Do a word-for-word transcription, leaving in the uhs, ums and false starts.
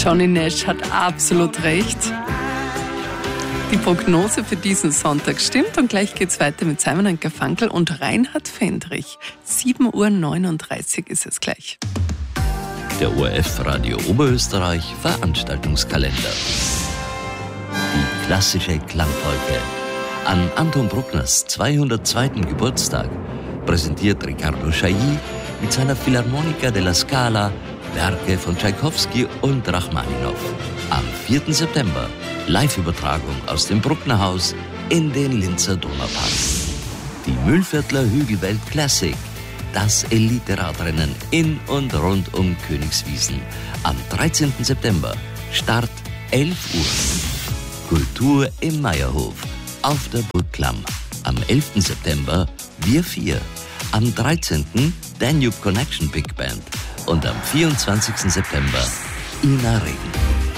Johnny Nash hat absolut recht. Die Prognose für diesen Sonntag stimmt und gleich geht's weiter mit Simon und Garfunkel und Reinhard Fendrich. sieben Uhr neununddreißig ist es gleich. Der O R F Radio Oberösterreich Veranstaltungskalender. Die klassische Klangwolke. An Anton Bruckners zweihundertzweiten Geburtstag präsentiert Riccardo Chailly mit seiner Philharmonica della Scala Werke von Tschaikowski und Rachmaninow. Am vierten September Live-Übertragung aus dem Brucknerhaus in den Linzer Donaupark. Die Mühlviertler Hügelwelt Classic, das Elite-Radrennen in und rund um Königswiesen. Am dreizehnten September, Start elf Uhr. Kultur im Meierhof, auf der Burg Klamm. Am elften September, Wir vier. Am dreizehnten Danube Connection Big Band. Und am vierundzwanzigsten September, Ina Regen.